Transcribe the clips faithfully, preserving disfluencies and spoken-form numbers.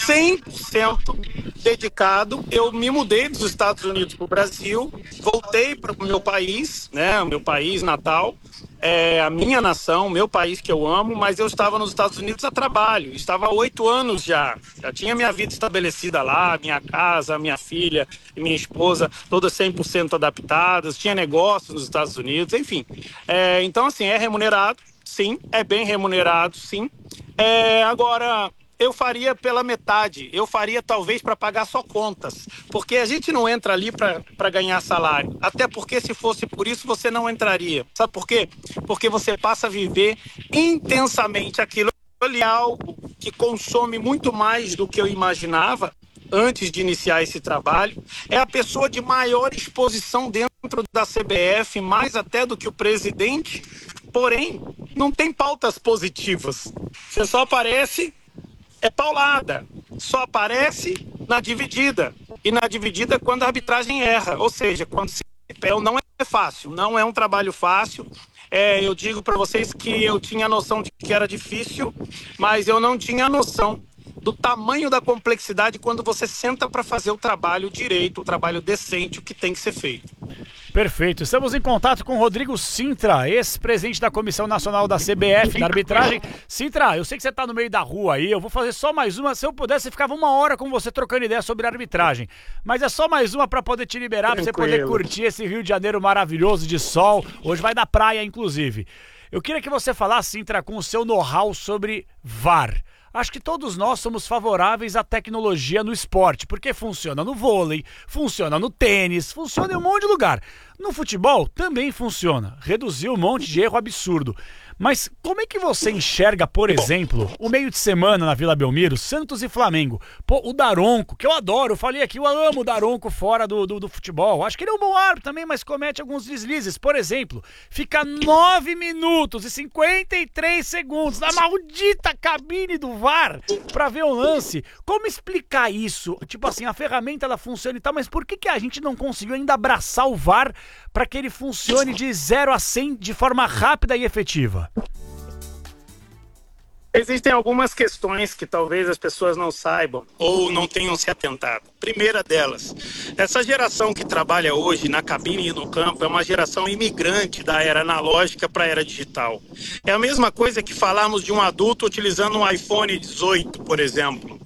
cem por cento dedicado. Eu me mudei dos Estados Unidos para o Brasil, voltei para o meu país, né, o meu país natal, é a minha nação, meu país que eu amo, mas eu estava nos Estados Unidos a trabalho, estava há oito anos já, já tinha minha vida estabelecida lá, minha casa, minha filha e minha esposa, todas cem por cento adaptadas, tinha negócios nos Estados Unidos, enfim. É, então, assim, é remunerado, sim, é bem remunerado, sim. É, agora... eu faria pela metade, eu faria talvez para pagar só contas, porque a gente não entra ali para ganhar salário, até porque se fosse por isso você não entraria, sabe por quê? Porque você passa a viver intensamente aquilo ali, algo que consome muito mais do que eu imaginava antes de iniciar esse trabalho, é a pessoa de maior exposição dentro da C B F, mais até do que o presidente, porém não tem pautas positivas, você só aparece... é paulada, só aparece na dividida, e na dividida quando a arbitragem erra, ou seja, quando se não é fácil, não é um trabalho fácil. É, eu digo para vocês que eu tinha noção de que era difícil, mas eu não tinha noção do tamanho da complexidade quando você senta para fazer o trabalho direito, o trabalho decente, o que tem que ser feito. Perfeito. Estamos em contato com Rodrigo Cintra, ex-presidente da Comissão Nacional da C B F, da arbitragem. Cintra, eu sei que você está no meio da rua aí, eu vou fazer só mais uma. Se eu pudesse, eu ficava uma hora com você trocando ideia sobre arbitragem. Mas é só mais uma para poder te liberar, para você poder curtir esse Rio de Janeiro maravilhoso de sol. Hoje vai da praia, inclusive. Eu queria que você falasse, Cintra, com o seu know-how sobre V A R. Acho que todos nós somos favoráveis à tecnologia no esporte, porque funciona no vôlei, funciona no tênis, funciona em um monte de lugar. No futebol também funciona, reduziu um monte de erro absurdo. Mas como é que você enxerga, por exemplo, o meio de semana na Vila Belmiro, Santos e Flamengo? Pô, o Daronco, que eu adoro, eu falei aqui, eu amo o Daronco fora do, do, do futebol. Acho que ele é um bom árbitro também, mas comete alguns deslizes. Por exemplo, fica nove minutos e cinquenta e três segundos na maldita cabine do V A R pra ver o lance. Como explicar isso? Tipo assim, a ferramenta ela funciona e tal, mas por que, que a gente não conseguiu ainda abraçar o V A R para que ele funcione de zero a cem de forma rápida e efetiva? Existem algumas questões que talvez as pessoas não saibam ou não tenham se atentado. Primeira delas, essa geração que trabalha hoje na cabine e no campo é uma geração imigrante da era analógica para a era digital. É a mesma coisa que falarmos de um adulto utilizando um iPhone dezoito, por exemplo.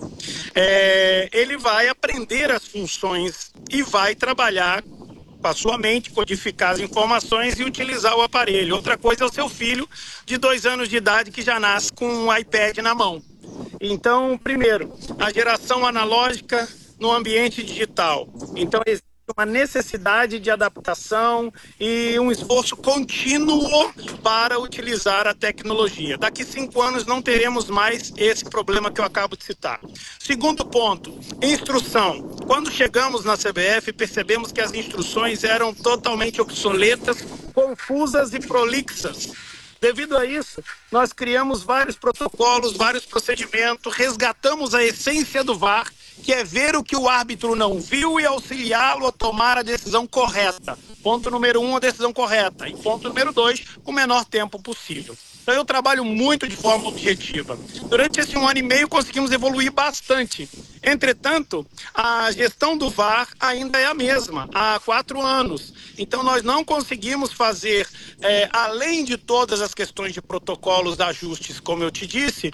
É, ele vai aprender as funções e vai trabalhar com a sua mente, codificar as informações e utilizar o aparelho. Outra coisa é o seu filho de dois anos de idade que já nasce com um iPad na mão. Então, primeiro, a geração analógica no ambiente digital. Então, existe uma necessidade de adaptação e um esforço contínuo para utilizar a tecnologia. Daqui cinco anos não teremos mais esse problema que eu acabo de citar. Segundo ponto, instrução. Quando chegamos na C B F, percebemos que as instruções eram totalmente obsoletas, confusas e prolixas. Devido a isso, nós criamos vários protocolos, vários procedimentos, resgatamos a essência do V A R, que é ver o que o árbitro não viu e auxiliá-lo a tomar a decisão correta. Ponto número um, a decisão correta. E ponto número dois, o menor tempo possível. Então eu trabalho muito de forma objetiva. Durante esse um ano e meio conseguimos evoluir bastante. Entretanto, a gestão do V A R ainda é a mesma, há quatro anos. Então nós não conseguimos fazer, é, além de todas as questões de protocolos, ajustes, como eu te disse,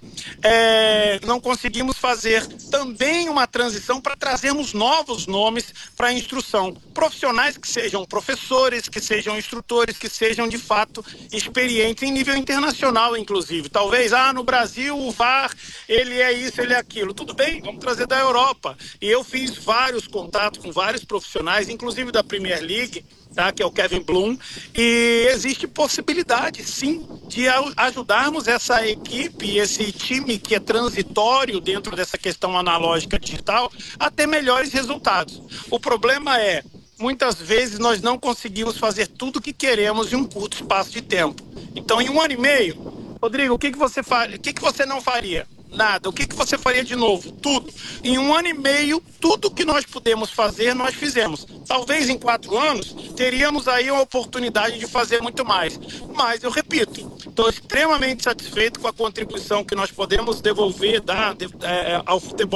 é, não conseguimos fazer também uma transição para trazermos novos nomes para a instrução. Profissionais que sejam professores, que sejam instrutores, que sejam de fato experientes em nível internacional, inclusive. Talvez, ah, no Brasil o V A R, ele é isso, ele é aquilo. Tudo bem, vamos trazer da Europa. E eu fiz vários contatos com vários profissionais, inclusive da Premier League, tá, que é o Kevin Bloom, e existe possibilidade, sim, de ajudarmos essa equipe, esse time que é transitório dentro dessa questão analógica digital, a ter melhores resultados. O problema é, muitas vezes nós não conseguimos fazer tudo o que queremos em um curto espaço de tempo. Então, em um ano e meio, Rodrigo, o que, que, você, fa... o que, que você não faria? Nada. O que, que você faria de novo? Tudo. Em um ano e meio, tudo que nós pudemos fazer, nós fizemos. Talvez em quatro anos, teríamos aí uma oportunidade de fazer muito mais. Mas, eu repito, estou extremamente satisfeito com a contribuição que nós podemos devolver, dar, é, ao futebol